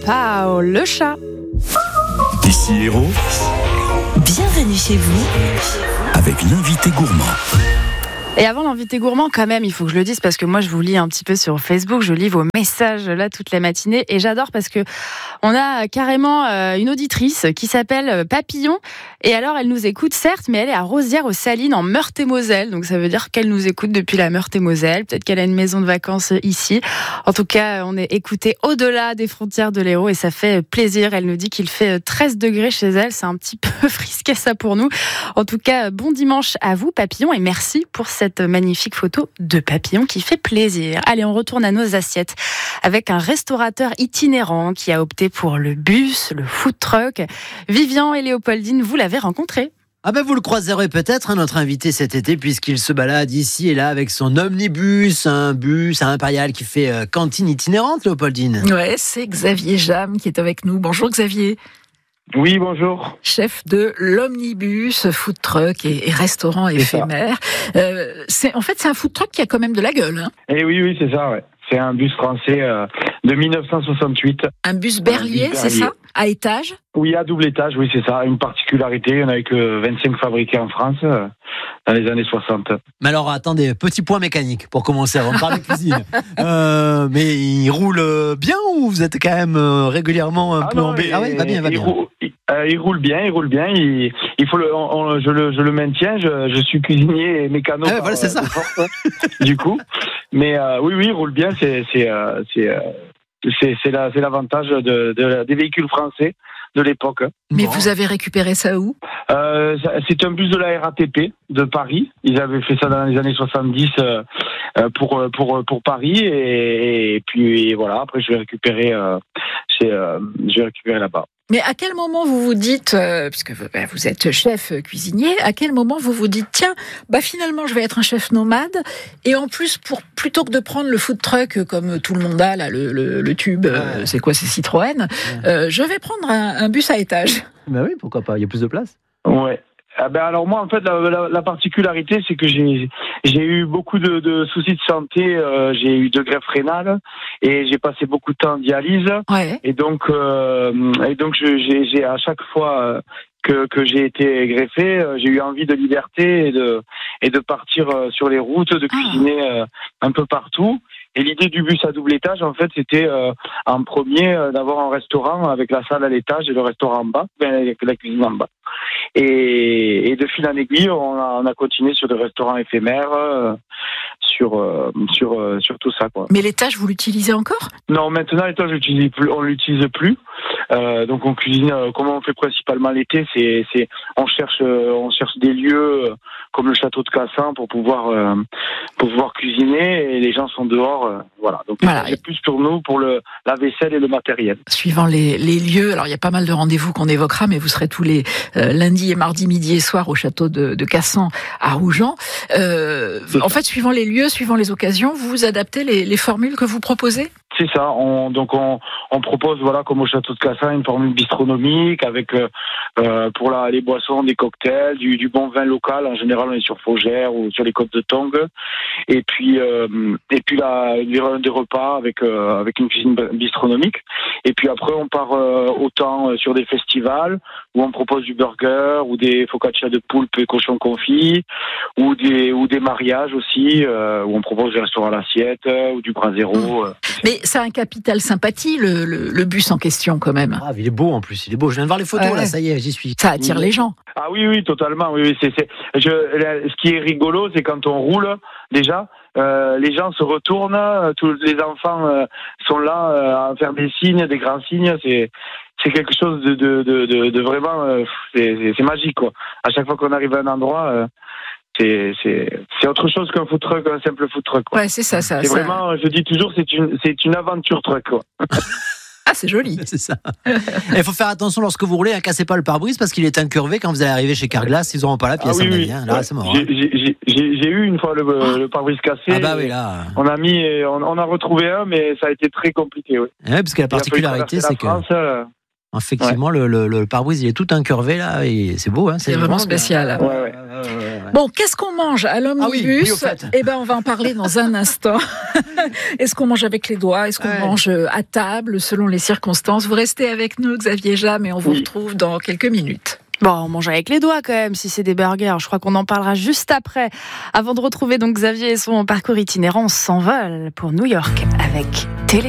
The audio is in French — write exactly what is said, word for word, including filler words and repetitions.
Pao, le chat. Ici Héros, Bienvenue chez vous avec l'invité gourmand. Et avant l'invité gourmand, quand même, il faut que je le dise parce que moi, je vous lis un petit peu sur Facebook, je lis vos messages là toute la matinée et j'adore parce que on a carrément euh, une auditrice qui s'appelle Papillon et alors elle nous écoute certes, mais elle est à Rosières-aux-Salines en Meurthe-et-Moselle, donc ça veut dire qu'elle nous écoute depuis la Meurthe-et-Moselle, peut-être qu'elle a une maison de vacances ici. En tout cas, on est écouté au-delà des frontières de l'Hérault et ça fait plaisir. Elle nous dit qu'il fait treize degrés chez elle, c'est un petit peu frisqué ça pour nous. En tout cas, bon dimanche à vous Papillon et merci pour cette magnifique photo de Papillon qui fait plaisir. Allez, on retourne à nos assiettes avec un restaurateur itinérant qui a opté pour le bus, le food truck. Vivian et Léopoldine, vous l'avez rencontré. Ah ben vous le croiserez peut-être, hein, notre invité cet été, puisqu'il se balade ici et là avec son omnibus, un bus impérial qui fait euh, cantine itinérante, Léopoldine. Ouais, c'est Xavier Jam qui est avec nous. Bonjour Xavier. Oui, bonjour. Chef de l'omnibus, food truck et, et restaurant éphémère. Euh, c'est, en fait, c'est un food truck qui a quand même de la gueule. Hein. Eh oui, oui, c'est ça, ouais. C'est un bus français euh, de dix-neuf cent soixante-huit. Un bus Berlier, un bus c'est Berlier. ça? À étage? Oui, à double étage, oui, c'est ça. Une particularité, il y en avait que vingt-cinq fabriqués en France euh, dans les années soixante. Mais alors attendez, petit point mécanique pour commencer avant de parler cuisine. Euh, mais il roule bien ou vous êtes quand même euh, régulièrement un Ah peu non, embêté? Ah oui, il va bien, il va il bien. Roule, il, euh, il roule bien, il roule bien. Il, il faut le, on, on, je, le, je le maintiens. Je, je suis cuisinier et mécano. Ah ouais, voilà, c'est ça. De force, du coup, mais euh, oui, oui, il roule bien. C'est, c'est, euh, c'est, euh, c'est, c'est, la, c'est l'avantage de, de, des véhicules français de l'époque. Mais Bon. vous avez récupéré ça où? Euh, c'est un bus de la R A T P de Paris. Ils avaient fait ça dans les années soixante-dix euh, pour pour pour Paris et, et puis et voilà. Après, je vais récupérer, euh, chez, euh, je vais récupérer là-bas. Mais à quel moment vous vous dites, euh, puisque vous, bah, vous êtes chef cuisinier, à quel moment vous vous dites, tiens, bah finalement je vais être un chef nomade et en plus pour plutôt que de prendre le food truck comme tout le monde a là, le, le, le tube, Ouais. euh, c'est quoi, c'est Citroën, Ouais. euh, je vais prendre un, un bus à étage. Bah oui, pourquoi pas, il y a plus de place. Ouais. Ah ben alors moi en fait la, la, la particularité c'est que j'ai j'ai eu beaucoup de, de soucis de santé, euh, j'ai eu de greffe rénale et j'ai passé beaucoup de temps en dialyse Ouais. et donc euh, et donc je, j'ai, j'ai à chaque fois euh, que que j'ai été greffé, euh, j'ai eu envie de liberté et de et de partir euh, sur les routes, de cuisiner euh, un peu partout. Et l'idée du bus à double étage, en fait, c'était euh, en premier euh, d'avoir un restaurant avec la salle à l'étage et le restaurant en bas, ben, avec la cuisine en bas. Et, et de fil en aiguille, on a, on a continué sur des restaurants éphémères, euh, sur euh, sur euh, sur tout ça, quoi. Mais l'étage, vous l'utilisez encore? Non, maintenant l'étage, je l'utilise plus, on l'utilise plus. Euh, donc on cuisine, euh, comme on fait principalement l'été, c'est c'est on cherche euh, on cherche des lieux euh, comme le château de Cassan pour pouvoir euh, pour pouvoir cuisiner et les gens sont dehors, euh, voilà. Donc Voilà. c'est plus pour nous pour le la vaisselle et le matériel. Suivant les, les lieux, alors il y a pas mal de rendez-vous qu'on évoquera, mais vous serez tous les euh, lundis et mardis midi et soir au château de, de Cassan à Rougen. Euh, en fait, suivant les lieux, suivant les occasions, vous vous adaptez les, les formules que vous proposez? C'est ça. On, donc on, on propose, voilà, comme au château de Cassan, une formule bistronomique avec euh, euh, pour la, les boissons, des cocktails, du, du bon vin local. En général, on est sur Faugère ou sur les côtes de Tongue. Et puis euh, et puis là, des, des repas avec euh, avec une cuisine bistronomique. Et puis après, on part euh, autant sur des festivals où on propose du burger ou des focaccia de poulpe et cochon confit, ou des ou des mariages aussi euh, où on propose des restaurants à l'assiette euh, ou du brasero. Euh. Mais c'est un capital sympathie, le, le, le bus en question, quand même. Ah, il est beau en plus, il est beau. Je viens de voir les photos Ouais. là, ça y est, j'y suis. Ça attire les gens. Ah oui, oui, totalement. Oui, oui, c'est, c'est, je, ce qui est rigolo, c'est quand on roule, déjà, euh, les gens se retournent, tous les enfants euh, sont là euh, à faire des signes, des grands signes. C'est, c'est quelque chose de, de, de, de, de vraiment, euh, c'est, c'est, c'est magique, quoi. À chaque fois qu'on arrive à un endroit, euh, c'est, c'est, c'est autre chose qu'un food truck, un simple food truck, quoi. Ouais, c'est ça, ça. C'est ça... vraiment, je dis toujours, c'est une, c'est une aventure truck, quoi. Ah, c'est joli. C'est ça. Il faut faire attention lorsque vous roulez, ne cassez pas le pare-brise parce qu'il est incurvé quand vous allez arriver chez Carglass, ils n'auront pas la pièce. Ah oui, à mon oui. avis, hein. Là, Ouais. c'est mort. J'ai, Hein. j'ai, j'ai, j'ai eu une fois le, le pare-brise cassé. Ah bah oui, là. On a mis, on, on a retrouvé un, mais ça a été très compliqué. Oui. Ouais, parce que la Il a fallu particularité, traverser c'est la que. France, euh, Effectivement, ouais. le, le, le pare-brise, il est tout incurvé là, et c'est beau. Hein, c'est, c'est vraiment, vraiment spécial. Ouais, ouais. Bon, qu'est-ce qu'on mange à l'omnibus? Ah oui, oui, eh ben, on va en parler dans un instant. Est-ce qu'on mange avec les doigts? Est-ce qu'on ouais. mange à table, selon les circonstances? Vous restez avec nous, Xavier Jam, et on vous oui. retrouve dans quelques minutes. Bon, on mange avec les doigts quand même, si c'est des burgers. Je crois qu'on en parlera juste après. Avant de retrouver donc Xavier et son parcours itinérant, on s'envole pour New York avec Télé.